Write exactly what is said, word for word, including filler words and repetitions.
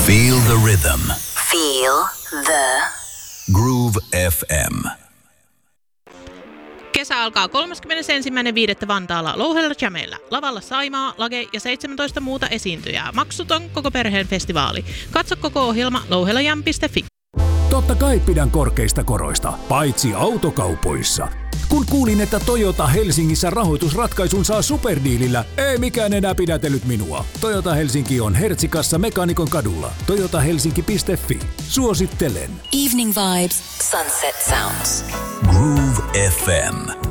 Feel the rhythm. Feel the Groove F M. Kesä alkaa kolmaskymmenesensimmäinen viidettä Vantaalla Louhella Jameillä. Lavalla Saimaa, Lage ja seitsemäntoista muuta esiintyjää. Maksuton koko perheen festivaali. Katso koko ohjelma louhelajam piste fi. Totta kai pidän korkeista koroista, paitsi autokaupoissa. Kun kuulin, että Toyota Helsingissä rahoitusratkaisun saa superdiilillä, ei mikään enää pidätellyt minua. Toyota Helsinki on Hertsikassa Mekaanikon kadulla. toyota helsinki piste fi. Suosittelen. Evening Vibes, Sunset Sounds. Groove F M.